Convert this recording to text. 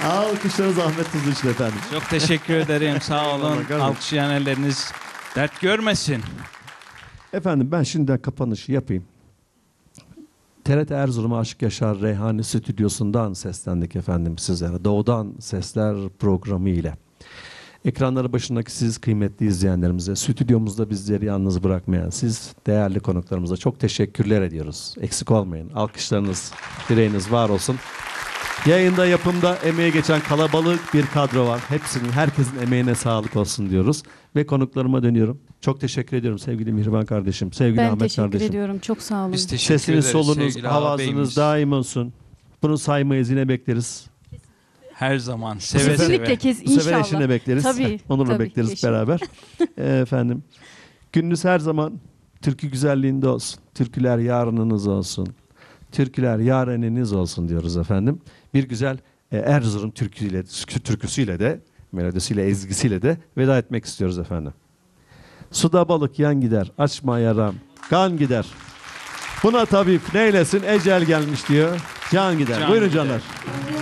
Alkışlarınız Ahmet Tuzlu için efendim. Çok teşekkür ederim. Sağ olun. Alkışlayan elleriniz dert görmesin. Efendim ben şimdiden kapanışı yapayım. TRT Erzurum Aşık Yaşar Reyhani Stüdyosu'ndan seslendik efendim sizlere. Doğudan Sesler programı ile. Ekranları başındaki siz kıymetli izleyenlerimize, stüdyomuzda bizleri yalnız bırakmayan siz değerli konuklarımıza çok teşekkürler ediyoruz. Eksik olmayın. Alkışlarınız, direğiniz var olsun. Yayında, yapımda emeği geçen kalabalık bir kadro var. Hepsinin, herkesin emeğine sağlık olsun diyoruz. Ve konuklarıma dönüyorum. Çok teşekkür ediyorum sevgili Mihriban kardeşim, sevgili Ahmet kardeşim. Ben teşekkür ediyorum. Çok sağ olun. Biz teşekkür Sesiniz, ederiz solunuz, sevgili havasınız ağabeyimiz. daim olsun. Bunu saymayız, yine bekleriz. Her zaman seve Kesinlikle seve. Bu sefer inşallah. eşini bekleriz. Tabii. Onurla tabii, bekleriz keşke. beraber. Efendim. Gününüz her zaman türkü güzelliğinde olsun. Türküler yarınınız olsun. Türküler yareniniz olsun diyoruz efendim. Bir güzel Erzurum türküsüyle de, melodisiyle, ezgisiyle de veda etmek istiyoruz efendim. Suda balık yan gider, açma yaram, kan gider. Buna tabip neylesin, ecel gelmiş diyor, can gider. Can Buyurun gider. canlar.